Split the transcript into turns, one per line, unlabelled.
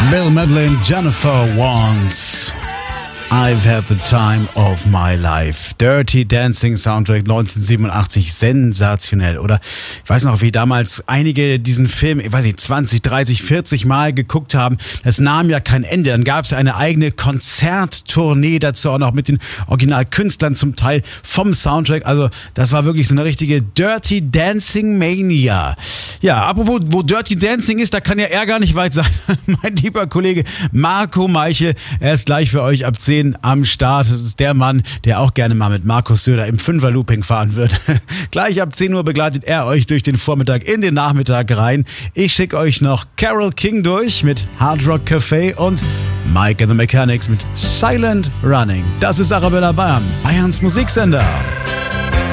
Bill Medley, Jennifer Wants. I've had the time of my life. Dirty Dancing Soundtrack 1987, sensationell, oder? Ich weiß noch, wie damals einige diesen Film, ich weiß nicht, 20, 30, 40 Mal geguckt haben. Das nahm ja kein Ende. Dann gab es eine eigene Konzerttournee dazu, auch noch mit den Originalkünstlern zum Teil vom Soundtrack. Also das war wirklich so eine richtige Dirty Dancing Mania. Ja, apropos, wo Dirty Dancing ist, da kann ja er gar nicht weit sein. Mein lieber Kollege Marco Meiche, er ist gleich für euch ab 10 am Start. Das ist der Mann, der auch gerne mal mit Markus Söder im Fünfer-Looping fahren wird. Gleich ab 10 Uhr begleitet er euch durch den Vormittag in den Nachmittag rein. Ich schicke euch noch Carole King durch mit Hard Rock Café und Mike and the Mechanics mit Silent Running. Das ist Arabella Bayern, Bayerns Musiksender.